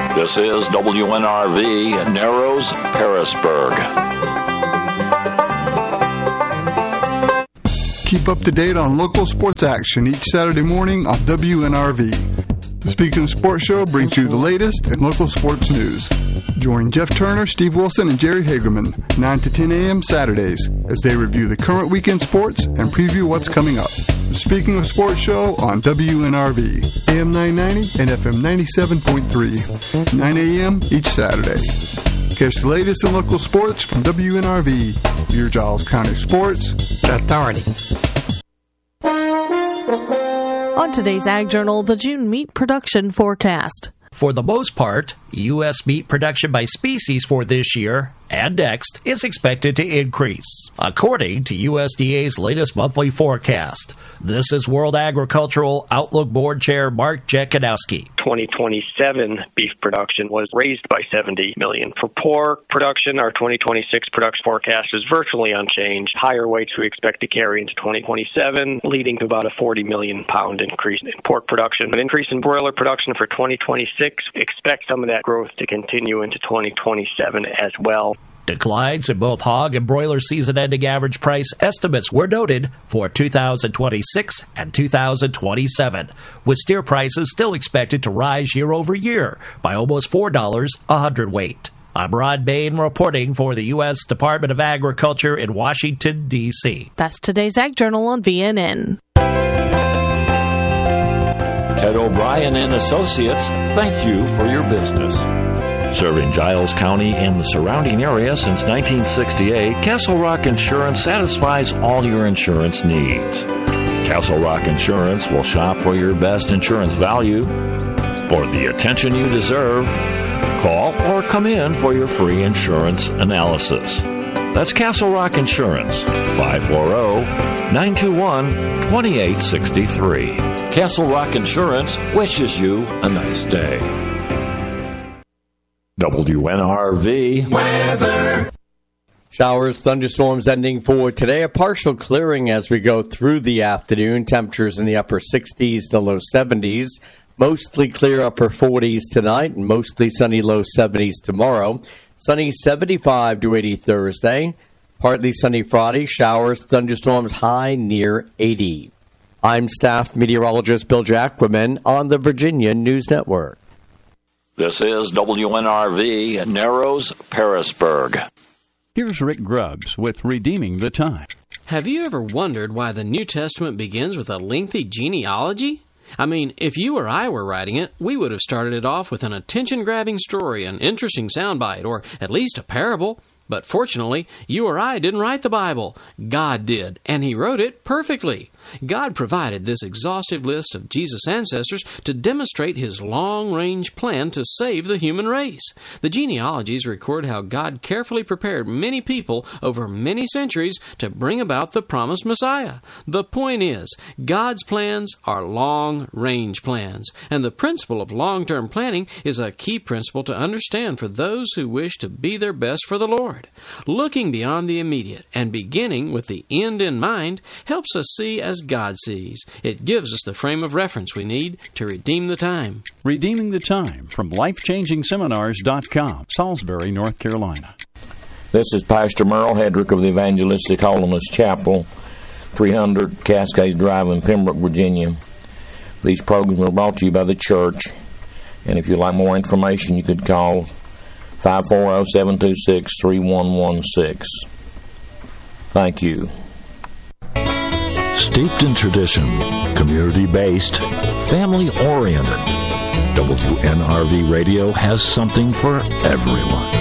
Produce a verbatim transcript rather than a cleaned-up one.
This is W N R V, Narrows, Harrisburg. Keep up to date on local sports action each Saturday morning on W N R V. The Speaking of Sports Show brings you the latest in local sports news. Join Jeff Turner, Steve Wilson, and Jerry Hagerman, nine to ten a.m. Saturdays, as they review the current weekend sports and preview what's coming up. The Speaking of Sports Show on W N R V, A M nine ninety and F M ninety-seven point three, nine a.m. each Saturday. Catch the latest in local sports from W N R V, your Giles County Sports Authority. On today's Ag Journal, the June meat production forecast. For the most part, U S meat production by species for this year and next is expected to increase, according to U S D A's latest monthly forecast. This is World Agricultural Outlook Board Chair Mark Jekanowski. twenty twenty-seven beef production was raised by seventy million. For pork production, our twenty twenty-six production forecast is virtually unchanged. Higher weights we expect to carry into twenty twenty-seven, leading to about a forty million pound increase in pork production. An increase in broiler production for twenty twenty-six, expect some of that growth to continue into twenty twenty-seven as well. Declines in both hog and broiler season-ending average price estimates were noted for two thousand twenty-six and two thousand twenty-seven, with steer prices still expected to rise year over year by almost four dollars a hundredweight. I'm Rod Bain reporting for the U S Department of Agriculture in Washington, D C That's today's Ag Journal on V N N. Ted O'Brien and Associates, thank you for your business. Serving Giles County and the surrounding area since nineteen sixty-eight, Castle Rock Insurance satisfies all your insurance needs. Castle Rock Insurance will shop for your best insurance value. For the attention you deserve, call or come in for your free insurance analysis. That's Castle Rock Insurance, five four zero, nine two one, two eight six three. Castle Rock Insurance wishes you a nice day. W N R V weather. Showers, thunderstorms ending for today. A partial clearing as we go through the afternoon. Temperatures in the upper sixties to low seventies. Mostly clear upper forties tonight and mostly sunny low seventies tomorrow. Sunny seventy-five to eighty Thursday. Partly sunny Friday. Showers, thunderstorms high near eighty. I'm staff meteorologist Bill Jackwoman on the Virginia News Network. This is W N R V, Narrows, Harrisburg. Here's Rick Grubbs with Redeeming the Time. Have you ever wondered why the New Testament begins with a lengthy genealogy? I mean, if you or I were writing it, we would have started it off with an attention-grabbing story, an interesting soundbite, or at least a parable. But fortunately, you or I didn't write the Bible. God did, and He wrote it perfectly. God provided this exhaustive list of Jesus' ancestors to demonstrate His long-range plan to save the human race. The genealogies record how God carefully prepared many people over many centuries to bring about the promised Messiah. The point is, God's plans are long-range plans, and the principle of long-term planning is a key principle to understand for those who wish to be their best for the Lord. Looking beyond the immediate and beginning with the end in mind helps us see as God sees. It gives us the frame of reference we need to redeem the time. Redeeming the Time from life changing seminars dot com, Salisbury, North Carolina. This is Pastor Merle Hedrick of the Evangelistic Holiness Chapel, three hundred Cascades Drive in Pembroke, Virginia. These programs are brought to you by the church, and if you'd like more information, you could call five four zero, seven two six, three one one six. Thank you. Steeped in tradition, community-based, family-oriented, W N R V Radio has something for everyone.